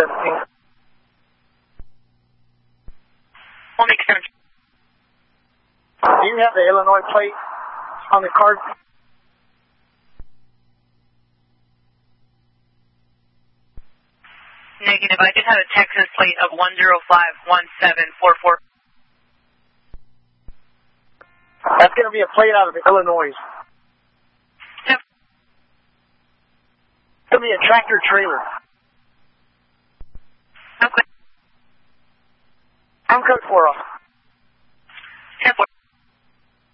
17. We'll make 17. Do you have the Illinois plate on the card? Negative. I just have a Texas plate of 1051744. That's going to be a plate out of Illinois. Yep. It's going to be a tractor trailer. Okay. I'm code 4 off. 10-4.